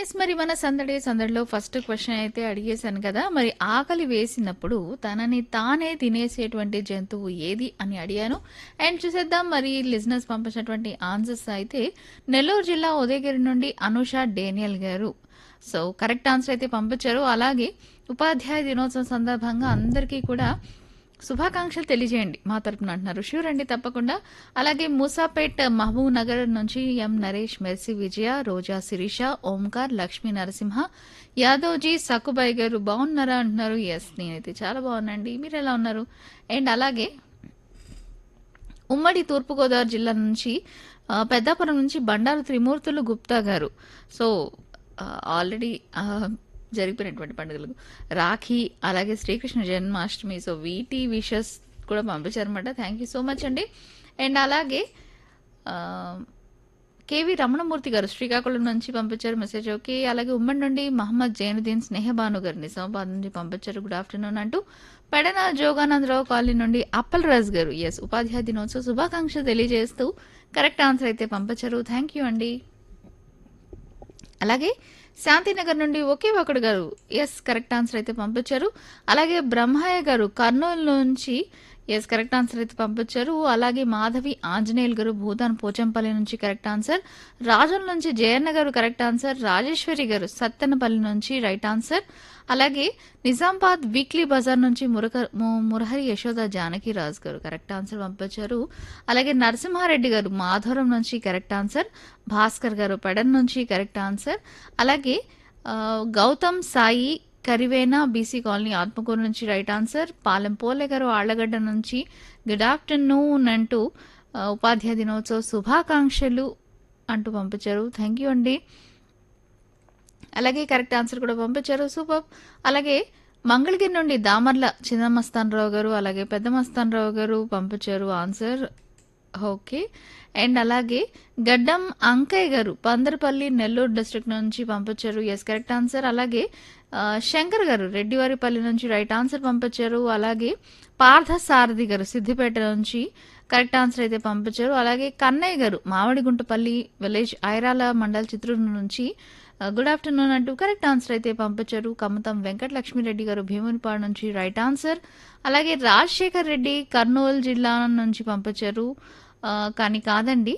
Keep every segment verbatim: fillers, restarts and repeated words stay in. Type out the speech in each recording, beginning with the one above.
Yes. మరి మన సందడి సందడిలో ఫస్ట్ క్వెషన్ అయితే అడిగేశాను కదా! మరి ఆకలి వేసినప్పుడు తనని తానే తినేసేటువంటి జంతువు ఏది అని అడిగాను. అండ్ చూసేద్దాం మరి లిజనర్స్ పంపించినటువంటి ఆన్సర్స్ అయితే నెల్లూరు జిల్లా ఉదయగిరి నుండి అనూష డేనియల్ గారు. సో, కరెక్ట్ ఆన్సర్ అయితే పంపించారు. అలాగే ఉపాధ్యాయ దినోత్సవం సందర్భంగా అందరికీ కూడా శుభాకాంక్షలు తెలియజేయండి మా తరపున అంటున్నారు. ష్యూర్ అండి తప్పకుండా. అలాగే మూసాపేట్ మహబూబ్ నగర్ నుంచి ఎం నరేష్, మెర్సీ విజయ, రోజా శిరీష, ఓంకార్, లక్ష్మీ నరసింహ, యాదవ్జీ, సక్కుబాయి గారు బాగున్నారా అంటున్నారు. ఎస్ నేనైతే చాలా బాగున్నాండి. మీరు ఎలా ఉన్నారు? అండ్ అలాగే ఉమ్మడి తూర్పుగోదావరి జిల్లా నుంచి ఆ, పెద్దాపురం నుంచి బండారు త్రిమూర్తులు గుప్తా గారు. సో ఆల్రెడీ జరిగిపోయినటువంటి పండుగలు రాఖీ అలాగే శ్రీకృష్ణ జన్మాష్టమి. సో వీటి విషెస్ కూడా పంపించారనమాట. థ్యాంక్ యూ సో మచ్ అండి. అండ్ అలాగే ఆ, కేవి రమణమూర్తి గారు శ్రీకాకుళం నుంచి పంపించారు మెసేజ్. ఓకే. అలాగే ఉమ్మడి నుండి మహమ్మద్ జైనుద్దీన్ స్నేహబాను గారు నిజామాబాద్ నుంచి పంపించారు గుడ్ ఆఫ్టర్నూన్ అంటూ. పెడన జోగానందరావు కాలనీ నుండి అప్పల్ రాజ్ గారు ఎస్ ఉపాధ్యాయ దినోత్సవ శుభాకాంక్షలు తెలియజేస్తూ కరెక్ట్ ఆన్సర్ అయితే పంపించారు. థ్యాంక్ యూ అండి. అలాగే శాంతినగర్ నుండి ఒకే ఒకడు గారు ఎస్ కరెక్ట్ ఆన్సర్ అయితే పంపించారు. అలాగే బ్రహ్మయ్య గారు కర్నూలు నుంచి ఎస్ కరెక్ట్ ఆన్సర్ అయితే పంపించారు. అలాగే మాధవి ఆంజనేయులు గారు భూదాన్ పోచంపల్లి నుంచి కరెక్ట్ ఆన్సర్. రాజుల నుంచి జయన్న గారు కరెక్ట్ ఆన్సర్. రాజేశ్వరి గారు సత్తెనపల్లి నుంచి రైట్ ఆన్సర్. అలాగే నిజామాబాద్ వీక్లీ బజార్ నుంచి మురక ము- మురహరి యశోద జానకి రాజు గారు కరెక్ట్ ఆన్సర్ పంపించారు. అలాగే నరసింహారెడ్డి గారు మాధవరం నుంచి కరెక్ట్ ఆన్సర్. భాస్కర్ గారు పెడన్ నుంచి కరెక్ట్ ఆన్సర్. అలాగే ఆ, గౌతమ్ సాయి కరివేనా బీసీ కాలనీ ఆత్మకూరు నుంచి రైట్ ఆన్సర్. పాలెం పోలే గారు ఆళ్లగడ్డ నుంచి గుడ్ ఆఫ్టర్నూన్ అంటూ ఆ, ఉపాధ్యాయ దినోత్సవ శుభాకాంక్షలు అంటూ పంపించారు. థ్యాంక్ యూ అండి. అలాగే కరెక్ట్ ఆన్సర్ కూడా పంపించారు. సూపర్. అలాగే మంగళగిరి నుండి దామర్ల చిన్నమస్తాన్ రావు గారు అలాగే పెద్ద మస్తాన్ రావు గారు పంపించారు ఆన్సర్. ఓకే. అండ్ అలాగే గడ్డం అంకయ్య గారు పందరపల్లి నెల్లూరు డిస్ట్రిక్ట్ నుంచి పంపించారు ఎస్ కరెక్ట్ ఆన్సర్. అలాగే ఆ, శంకర్ గారు రెడ్డివారిపల్లి నుంచి రైట్ ఆన్సర్ పంపించారు. అలాగే పార్థ సారథి గారు సిద్దిపేట నుంచి కరెక్ట్ ఆన్సర్ అయితే పంపించారు. అలాగే కన్నయ్య గారు మామిడిగుంటపల్లి విలేజ్ ఐరాల మండల్ చిత్తూరు నుంచి ఆ, గుడ్ ఆఫ్టర్నూన్ అంటూ కరెక్ట్ ఆన్సర్ అయితే పంపించారు. కమతం వెంకట లక్ష్మీరెడ్డి గారు భీమునిపాడు నుంచి రైట్ ఆన్సర్. అలాగే రాజశేఖర్ రెడ్డి కర్నూలు జిల్లా నుంచి పంపించారు ఆ, కానీ కాదండి.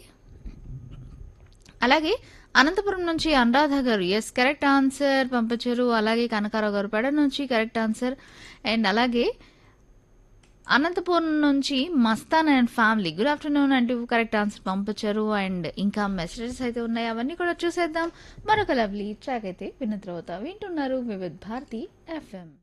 అలాగే అనంతపురం నుంచి అనురాధ గారు ఎస్ కరెక్ట్ ఆన్సర్ పంపించారు. అలాగే కనకారావు గారు పెడ నుంచి కరెక్ట్ ఆన్సర్. అండ్ అలాగే అనంతపురం నుంచి Mastan and family good afternoon అంటూ కరెక్ట్ ఆన్సర్ పంపించారు. అండ్ ఇంకా మెసేజెస్ అయితే ఉన్నాయి అవన్నీ కూడా చూసేద్దాం. మరొక లవ్లీ ట్రాక్ అయితే విన్న తర్వాత వింటున్నారు వివిధ్ భారతి ఎఫ్ఎం.